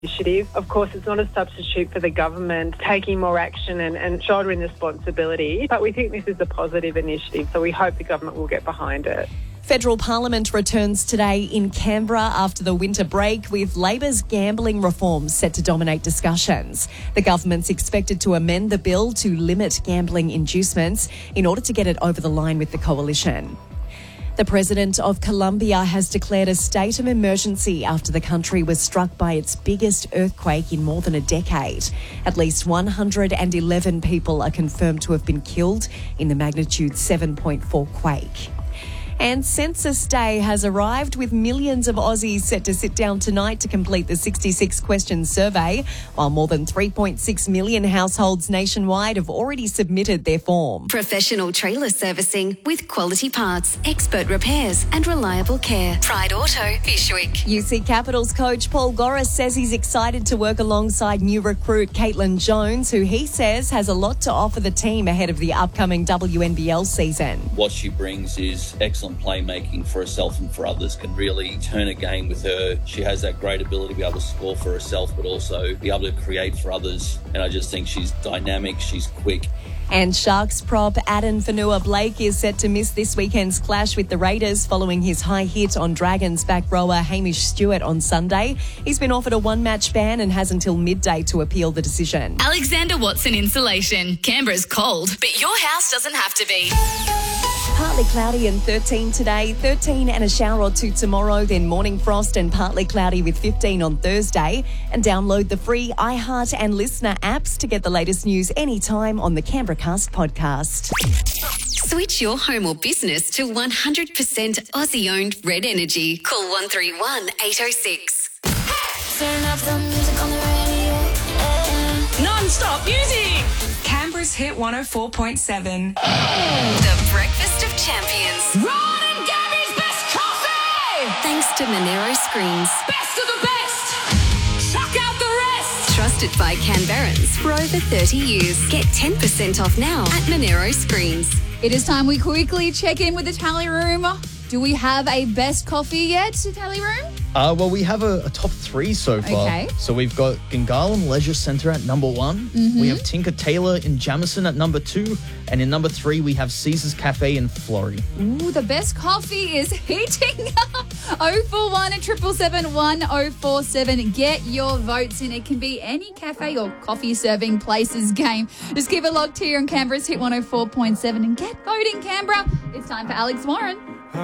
initiative. Of course, it's not a substitute for the government taking more action and shouldering responsibility, but we think this is a positive initiative, so we hope the government will get behind it. Federal Parliament returns today in Canberra after the winter break, with Labor's gambling reforms set to dominate discussions. The government's expected to amend the bill to limit gambling inducements in order to get it over the line with the coalition. The President of Colombia has declared a state of emergency after the country was struck by its biggest earthquake in more than a decade. At least 111 people are confirmed to have been killed in the magnitude 7.4 quake. And Census Day has arrived, with millions of Aussies set to sit down tonight to complete the 66-question survey, while more than 3.6 million households nationwide have already submitted their form. Professional trailer servicing with quality parts, expert repairs and reliable care. Pride Auto, Fishwick. UC Capitals coach Paul Goris says he's excited to work alongside new recruit Caitlin Jones, who he says has a lot to offer the team ahead of the upcoming WNBL season. What she brings is excellent playmaking for herself and for others, can really turn a game with her. She has that great ability to be able to score for herself, but also be able to create for others. And I just think she's dynamic, she's quick. And Sharks prop Aden Fanua-Blake is set to miss this weekend's clash with the Raiders following his high hit on Dragons back rower Hamish Stewart on Sunday. He's been offered a one-match ban and has until midday to appeal the decision. Alexander Watson Insulation. Canberra's cold, but your house doesn't have to be. Partly cloudy and 13 today, 13 and a shower or two tomorrow, then morning frost and partly cloudy with 15 on Thursday. And download the free iHeart and Listener apps to get the latest news anytime on the Canberra Cast podcast. Switch your home or business to 100% Aussie-owned Red Energy. Call 131 806. Turn up the music on the radio. Non-stop music. Canberra's Hit 104.7. The Breakfast of Champions. Ron and Gabby's best coffee. Thanks to Monero Screens. Best of the best. Chuck out the rest. Trusted by Canberrans for over 30 years. Get 10% off now at Monero Screens. It is time we quickly check in with the tally room. Do we have a best coffee yet, tally room? Well, we have a top three so far. Okay. So we've got Gingalam Leisure Centre at number 1. We have Tinker Tailor in Jamison at number 2. And in number 3, we have Caesar's Cafe in Florrie. Ooh, the best coffee is heating up. 041 777 1047. Get your votes in. It can be any cafe or coffee serving places game. Just keep it locked here on Canberra's Hit 104.7 and get voting, Canberra. It's time for Alex Warren.